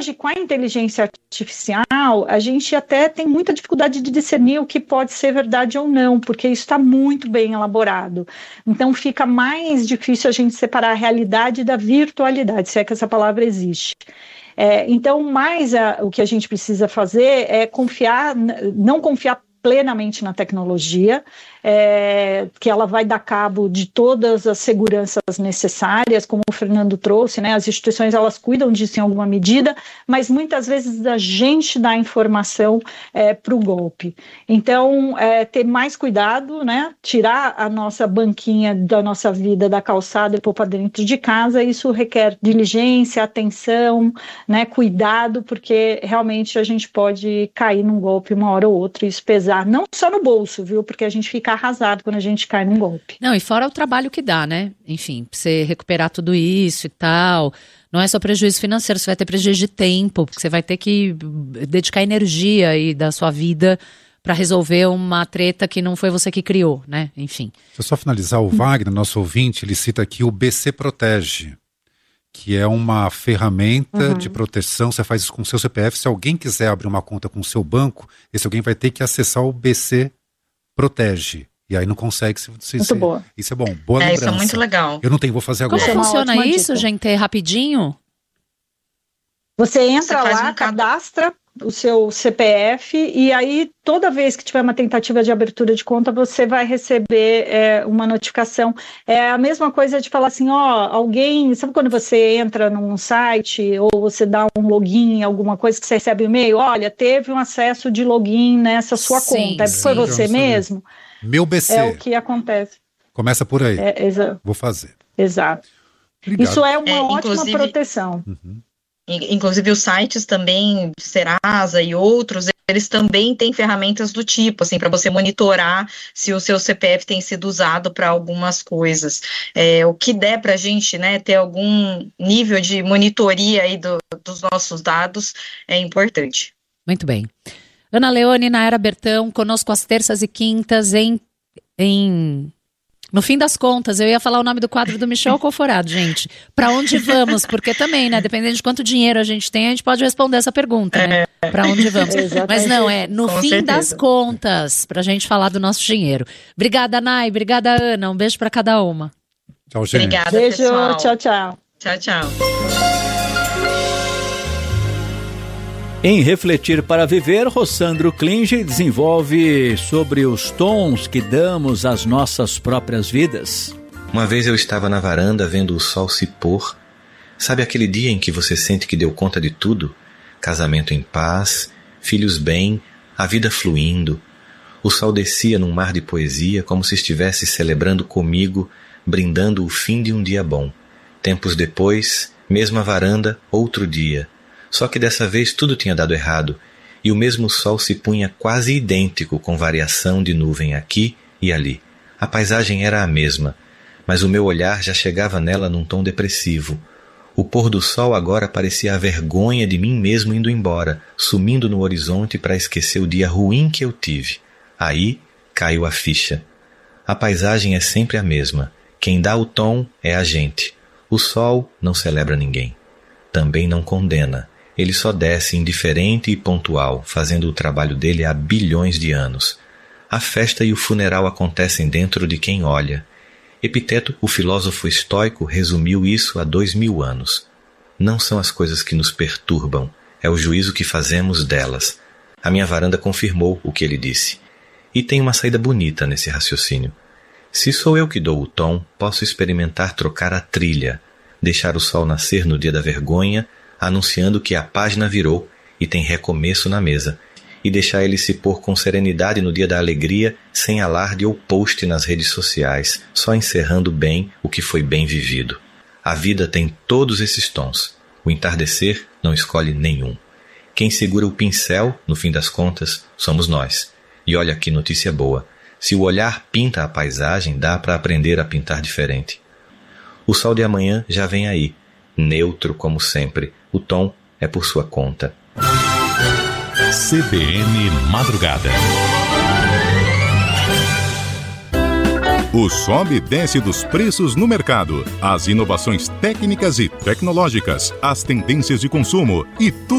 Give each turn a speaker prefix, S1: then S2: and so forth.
S1: hoje, com a inteligência artificial, a gente até tem muita dificuldade de discernir o que pode ser verdade ou não, porque isso está muito bem elaborado. Então, fica mais difícil a gente separar a realidade da virtualidade, se é que essa palavra existe. Então, o que a gente precisa fazer é não confiar plenamente na tecnologia, que ela vai dar cabo de todas as seguranças necessárias, como o Fernando trouxe, né? As instituições, elas cuidam disso em alguma medida, mas muitas vezes a gente dá informação para o golpe. Então, ter mais cuidado, né? Tirar a nossa banquinha da nossa vida da calçada e pôr para dentro de casa, isso requer diligência, atenção, né? Cuidado, porque realmente a gente pode cair num golpe uma hora ou outra e isso pesar, não só no bolso, viu? Porque a gente fica arrasado quando a gente cai num golpe.
S2: Não, e fora o trabalho que dá, né? Enfim, pra você recuperar tudo isso e tal. Não é só prejuízo financeiro, você vai ter prejuízo de tempo, porque você vai ter que dedicar energia aí da sua vida para resolver uma treta que não foi você que criou, né? Enfim.
S3: Deixa eu só finalizar, o Wagner, nosso ouvinte, ele cita aqui o BC Protege, que é uma ferramenta de proteção. Você faz isso com o seu CPF. Se alguém quiser abrir uma conta com o seu banco, esse alguém vai ter que acessar o BC Protege. E aí não consegue.
S1: Muito boa.
S3: Isso é bom. Boa lembrança.
S4: Isso é muito legal.
S3: Eu não tenho, vou fazer agora.
S2: Como funciona isso, gente? Rapidinho?
S1: Você entra lá, cadastra o seu CPF e aí toda vez que tiver uma tentativa de abertura de conta, você vai receber uma notificação. É a mesma coisa de falar assim, alguém... Sabe quando você entra num site ou você dá um login em alguma coisa que você recebe um e-mail? Olha, teve um acesso de login nessa sua conta. Foi você mesmo?
S3: Meu BC.
S1: É o que acontece.
S3: Começa por aí. Vou fazer.
S1: Exato.
S3: Obrigado.
S1: Isso é uma ótima proteção.
S4: Inclusive os sites também, Serasa e outros, eles também têm ferramentas do tipo, assim, para você monitorar se o seu CPF tem sido usado para algumas coisas. O que der para a gente, né, ter algum nível de monitoria aí dos nossos dados é importante.
S2: Muito bem. Ana Leone e Nayara Bertão, conosco às terças e quintas No fim das contas, eu ia falar o nome do quadro do Michel Conforado, gente. Pra onde vamos? Porque também, né, dependendo de quanto dinheiro a gente tem, a gente pode responder essa pergunta, né? Pra onde vamos? Mas não, no
S4: Com
S2: fim
S4: certeza.
S2: das contas, pra gente falar do nosso dinheiro. Obrigada, Nay, obrigada, Ana, um beijo pra cada uma.
S3: Tchau, gente.
S4: Obrigada,
S1: Beijo,
S4: pessoal.
S1: tchau, tchau.
S4: Tchau, tchau.
S5: Em Refletir para Viver, Rossandro Klinge desenvolve sobre os tons que damos às nossas próprias vidas.
S6: Uma vez eu estava na varanda vendo o sol se pôr. Sabe aquele dia em que você sente que deu conta de tudo? Casamento em paz, filhos bem, a vida fluindo. O sol descia num mar de poesia como se estivesse celebrando comigo, brindando o fim de um dia bom. Tempos depois, mesma varanda, outro dia. Só que dessa vez tudo tinha dado errado, e o mesmo sol se punha quase idêntico, com variação de nuvem aqui e ali. A paisagem era a mesma, mas o meu olhar já chegava nela num tom depressivo. O pôr do sol agora parecia a vergonha de mim mesmo indo embora, sumindo no horizonte para esquecer o dia ruim que eu tive. Aí caiu a ficha. A paisagem é sempre a mesma. Quem dá o tom é a gente. O sol não celebra ninguém. Também não condena. Ele só desce indiferente e pontual, fazendo o trabalho dele há bilhões de anos. A festa e o funeral acontecem dentro de quem olha. Epiteto, o filósofo estoico, resumiu isso há 2000 anos. Não são as coisas que nos perturbam, é o juízo que fazemos delas. A minha varanda confirmou o que ele disse. E tem uma saída bonita nesse raciocínio. Se sou eu que dou o tom, posso experimentar trocar a trilha, deixar o sol nascer no dia da vergonha, anunciando que a página virou e tem recomeço na mesa, e deixar ele se pôr com serenidade no dia da alegria, sem alarde ou post nas redes sociais, só encerrando bem o que foi bem vivido. A vida tem todos esses tons. O entardecer não escolhe nenhum. Quem segura o pincel, no fim das contas, somos nós. E olha que notícia boa. Se o olhar pinta a paisagem, dá para aprender a pintar diferente. O sol de amanhã já vem aí, neutro como sempre. O tom é por sua conta.
S7: CBN Madrugada. O sobe e desce dos preços no mercado, as inovações técnicas e tecnológicas, as tendências de consumo e tudo